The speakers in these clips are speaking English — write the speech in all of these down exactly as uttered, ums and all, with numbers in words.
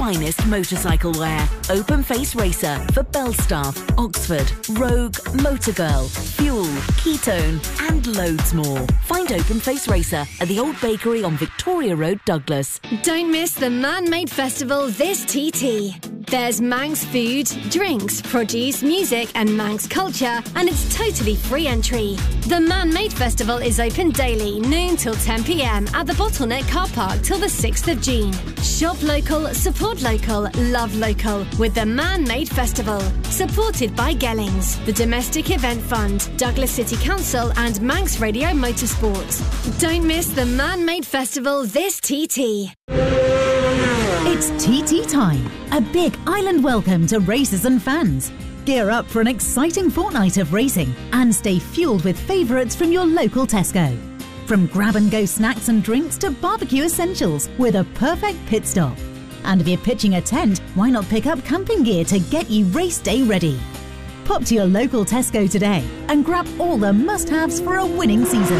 finest motorcycle wear. Open Face Racer for Belstaff, Oxford, Rogue, Motorgirl, Fuel, Ketone and loads more. Find Open Face Racer at the Old Bakery on Victoria Road, Douglas. Don't miss the Man-Made Festival this T T. There's Manx food, drinks, produce, music and Manx culture, and it's totally free entry. The Man-Made Festival is open daily, noon till ten p m at the Bottleneck Car Park till the sixth of June. Shop local, support local, love local with the Man-Made Festival. Supported by Gellings, the Domestic Event Fund, Douglas City Council and Manx Radio Motorsport. Don't miss the Man-Made Festival this T T. It's T T time, a big island welcome to racers and fans. Gear up for an exciting fortnight of racing and stay fueled with favourites from your local Tesco. From grab-and-go snacks and drinks to barbecue essentials with a perfect pit stop. And if you're pitching a tent, why not pick up camping gear to get you race day ready? Pop to your local Tesco today and grab all the must-haves for a winning season.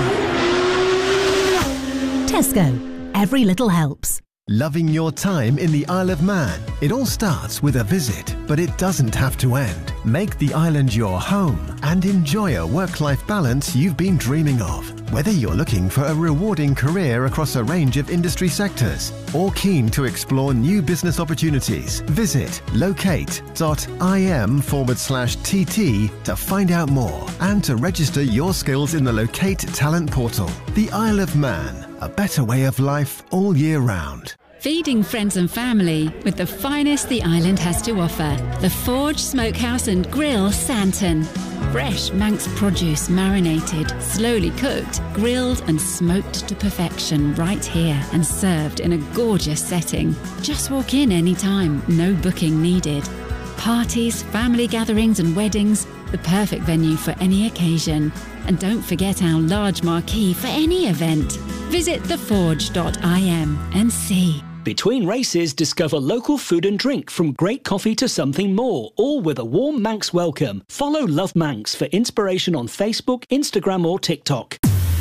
Tesco. Every little helps. Loving your time in the Isle of Man? It all starts with a visit, but it doesn't have to end. Make the island your home and enjoy a work-life balance you've been dreaming of. Whether you're looking for a rewarding career across a range of industry sectors or keen to explore new business opportunities, visit locate.im forward slash TT to find out more and to register your skills in the Locate Talent Portal. The Isle of Man. A better way of life all year round. Feeding friends and family with the finest the island has to offer. The Forge Smokehouse and Grill Santon. Fresh Manx produce marinated, slowly cooked, grilled and smoked to perfection right here and served in a gorgeous setting. Just walk in anytime, no booking needed. Parties, family gatherings and weddings, the perfect venue for any occasion. And don't forget our large marquee for any event. Visit the forge dot I M and see. Between races, discover local food and drink from great coffee to something more, all with a warm Manx welcome. Follow Love Manx for inspiration on Facebook, Instagram or TikTok.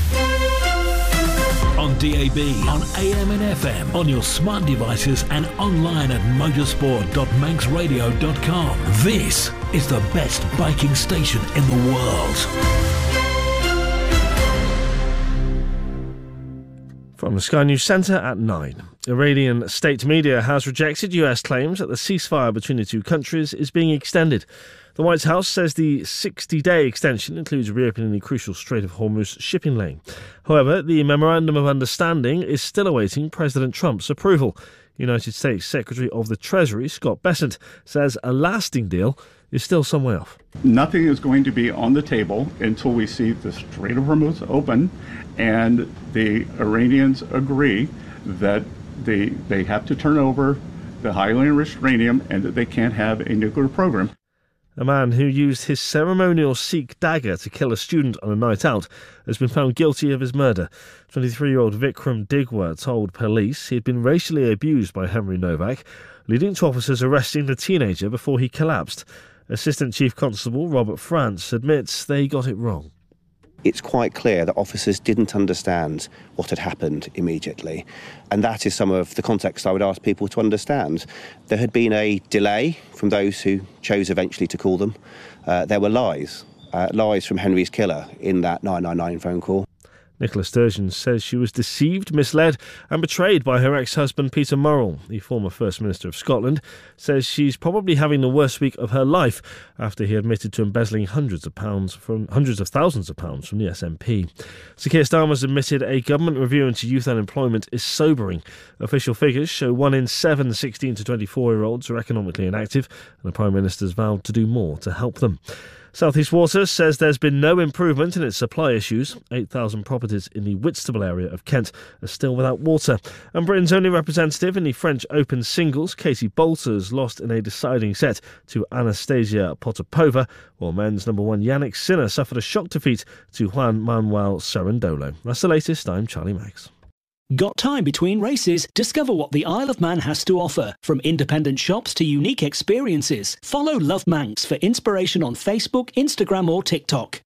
On D A B, on A M and F M, on your smart devices and online at motorsport dot manx radio dot com. This is the best biking station in the world. From the Sky News Centre at nine. Iranian state media has rejected U S claims that the ceasefire between the two countries is being extended. The White House says the sixty-day extension includes reopening the crucial Strait of Hormuz shipping lane. However, the Memorandum of Understanding is still awaiting President Trump's approval. United States Secretary of the Treasury, Scott Bessent, says a lasting deal is still some way off. Nothing is going to be on the table until we see the Strait of Hormuz open and the Iranians agree that they, they have to turn over the highly enriched uranium and that they can't have a nuclear program. A man who used his ceremonial Sikh dagger to kill a student on a night out has been found guilty of his murder. twenty-three-year-old Vikram Digwa told police he had been racially abused by Henry Novak, leading to officers arresting the teenager before he collapsed. Assistant Chief Constable Robert France admits they got it wrong. It's quite clear that officers didn't understand what had happened immediately. And that is some of the context I would ask people to understand. There had been a delay from those who chose eventually to call them. Uh, there were lies, uh, lies from Henry's killer in that nine nine nine phone call. Nicola Sturgeon says she was deceived, misled and betrayed by her ex-husband Peter Murrell. The former First Minister of Scotland says she's probably having the worst week of her life after he admitted to embezzling hundreds of pounds from hundreds of thousands of pounds from the S N P. Sir Keir Starmer's admitted a government review into youth unemployment is sobering. Official figures show one in seven sixteen to twenty-four-year-olds are economically inactive, and the Prime Minister's vowed to do more to help them. South East Water says there's been no improvement in its supply issues. eight thousand properties in the Whitstable area of Kent are still without water. And Britain's only representative in the French Open singles, Katie Boulters, lost in a deciding set to Anastasia Potapova, while men's number one Yannick Sinner suffered a shock defeat to Juan Manuel Cerundolo. That's the latest. I'm Charlie Max. Got time between races? Discover what the Isle of Man has to offer. From independent shops to unique experiences. Follow Love Manx for inspiration on Facebook, Instagram or TikTok.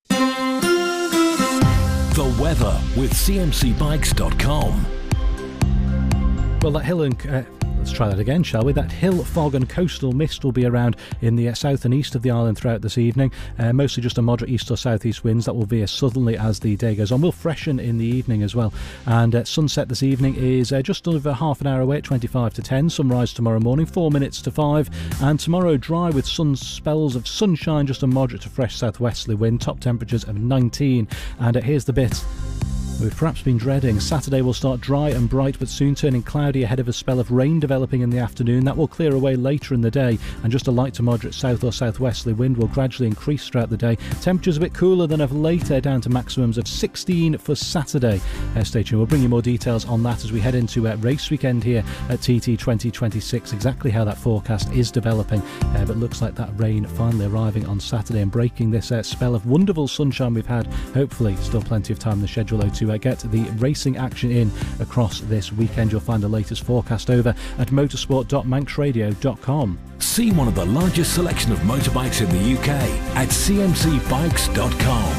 The weather with C M C bikes dot com. Well, that hill and uh, Let's try that again, shall we? That hill, fog and coastal mist will be around in the south and east of the island throughout this evening. Uh, mostly just a moderate east or southeast winds that will veer southerly as the day goes on. Will freshen in the evening as well. And uh, sunset this evening is uh, just over half an hour away at twenty-five to ten. Sunrise tomorrow morning, four minutes to five. And tomorrow dry with sun spells of sunshine, just a moderate to fresh southwesterly wind. Top temperatures of nineteen. And uh, here's the bit we've perhaps been dreading. Saturday will start dry and bright, but soon turning cloudy ahead of a spell of rain developing in the afternoon. That will clear away later in the day, and just a light to moderate south or southwesterly wind will gradually increase throughout the day. Temperatures a bit cooler than of late, uh, down to maximums of sixteen for Saturday. Uh, stay tuned, we'll bring you more details on that as we head into uh, race weekend here at T T twenty twenty-six, exactly how that forecast is developing. Uh, but looks like that rain finally arriving on Saturday and breaking this uh, spell of wonderful sunshine we've had. Hopefully still plenty of time in the schedule though to Uh, get the racing action in across this weekend. You'll find the latest forecast over at motorsport dot manx radio dot com. See one of the largest selection of motorbikes in the U K at c m c bikes dot com.